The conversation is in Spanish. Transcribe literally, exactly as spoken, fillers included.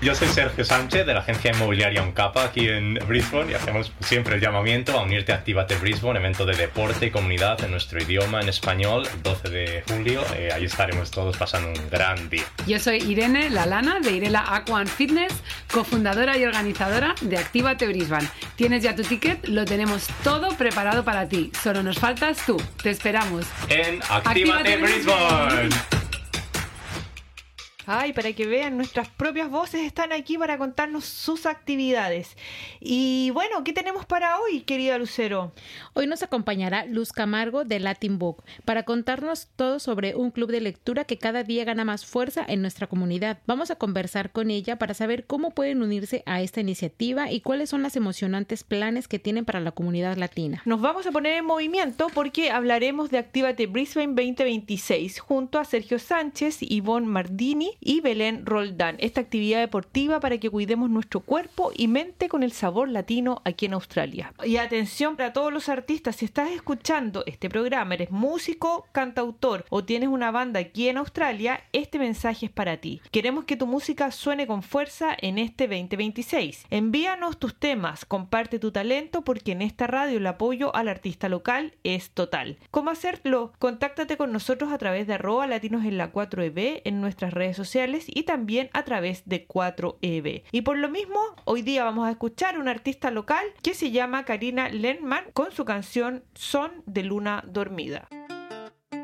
Yo soy Sergio Sánchez de la agencia inmobiliaria Uncapa aquí en Brisbane y hacemos siempre el llamamiento a unirte a Actívate Brisbane, evento de deporte y comunidad en nuestro idioma, en español, el doce de julio. Eh, ahí estaremos todos pasando un gran día. Yo soy Irene Lalana de Irela Aqua and Fitness, cofundadora y organizadora de Actívate Brisbane. ¿Tienes ya tu ticket? Lo tenemos todo preparado para ti. Solo nos faltas tú. Te esperamos. En Actívate, Actívate Brisbane. Brisbane. Ay, para que vean, nuestras propias voces están aquí para contarnos sus actividades. Y bueno, ¿qué tenemos para hoy, querida Lucero? Hoy nos acompañará Luz Camargo de Latin Book para contarnos todo sobre un club de lectura que cada día gana más fuerza en nuestra comunidad. Vamos a conversar con ella para saber cómo pueden unirse a esta iniciativa y cuáles son las emocionantes planes que tienen para la comunidad latina. Nos vamos a poner en movimiento porque hablaremos de Actívate Brisbane veinte veintiséis junto a Sergio Sánchez, Ivonne Mardini y Belén Roldán. Esta actividad deportiva para que cuidemos nuestro cuerpo y mente con el sabor latino aquí en Australia. Y atención para todos los artistas, si estás escuchando este programa, eres músico, cantautor o tienes una banda aquí en Australia, este mensaje es para ti. Queremos que tu música suene con fuerza en este veinte veintiséis. Envíanos tus temas, comparte tu talento porque en esta radio el apoyo al artista local es total. ¿Cómo hacerlo? Contáctate con nosotros a través de arroba latinos en la cuatro E B en nuestras redes sociales y también a través de cuatro E B. Y por lo mismo, hoy día vamos a escuchar a una artista local que se llama Karina Lehmann con su canción Son de Luna Dormida.